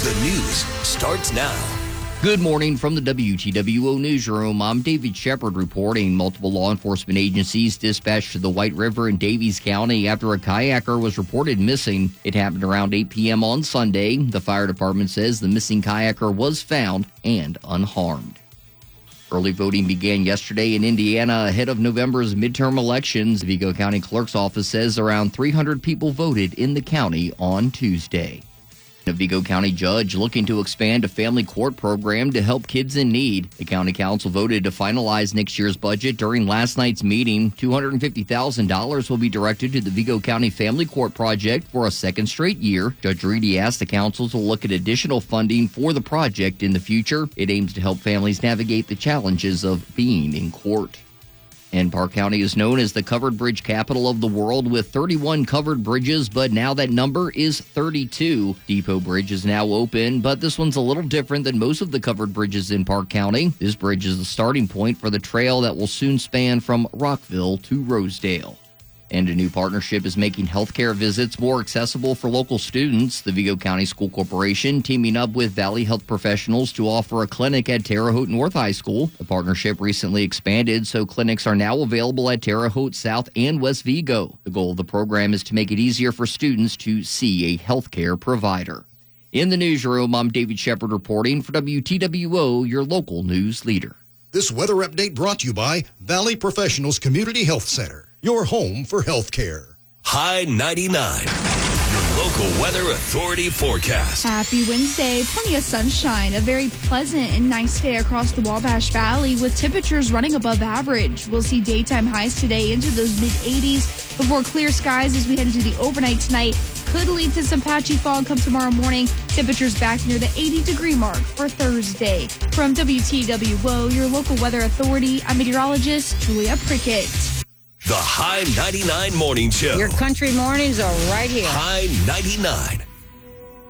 The news starts now. Good morning from the WTWO Newsroom. I'm David Shepard reporting. Multiple law enforcement agencies dispatched to the White River in Davies County after a kayaker was reported missing. It happened around 8 p.m. on Sunday. The fire department says the missing kayaker was found and unharmed. Early voting began yesterday in Indiana ahead of November's midterm elections. The Vigo County Clerk's Office says around 300 people voted in the county on Tuesday. A Vigo County judge looking to expand a family court program to help kids in need. The county council voted to finalize next year's budget during last night's meeting. $250,000 will be directed to the Vigo County Family Court project for a second straight year. Judge Reedy asked the council to look at additional funding for the project in the future. It aims to help families navigate the challenges of being in court. And Park County is known as the covered bridge capital of the world with 31 covered bridges, but now that number is 32. Depot Bridge is now open, but this one's a little different than most of the covered bridges in Park County. This bridge is the starting point for the trail that will soon span from Rockville to Rosedale. And a new partnership is making healthcare visits more accessible for local students. The Vigo County School Corporation teaming up with Valley Health Professionals to offer a clinic at Terre Haute North High School. The partnership recently expanded, so clinics are now available at Terre Haute South and West Vigo. The goal of the program is to make it easier for students to see a healthcare provider. In the newsroom, I'm David Shepard reporting for WTWO, your local news leader. This weather update brought to you by Valley Professionals Community Health Center, your home for health care. High 99, your local weather authority forecast. Happy Wednesday. Plenty of sunshine. A very pleasant and nice day across the Wabash Valley with temperatures running above average. We'll see daytime highs today into those mid-80s before clear skies as we head into the overnight tonight. Could lead to some patchy fog come tomorrow morning. Temperatures back near the 80-degree mark for Thursday. From WTWO, your local weather authority, I'm meteorologist Julia Prickett. The High 99 Morning Show. Your country mornings are right here. High 99.